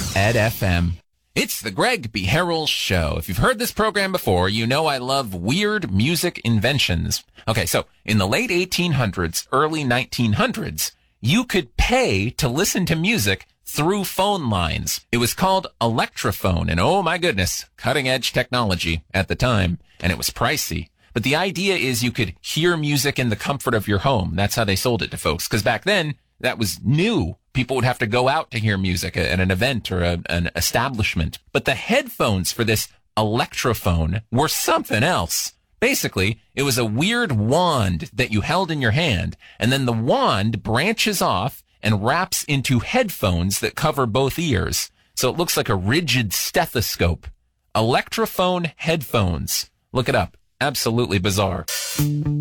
Ed FM. It's the Greg B. Harrell Show. If you've heard this program before, you know I love weird music inventions. Okay, so in the late 1800s, early 1900s, you could pay to listen to music through phone lines. It was called Electrophone, and oh my goodness, cutting-edge technology at the time, and it was pricey. But the idea is you could hear music in the comfort of your home. That's how they sold it to folks, because back then, that was new. People would have to go out to hear music at an event or an establishment. But the headphones for this Electrophone were something else. Basically, it was a weird wand that you held in your hand, and then the wand branches off and wraps into headphones that cover both ears. So it looks like a rigid stethoscope. Electrophone headphones. Look it up. Absolutely bizarre.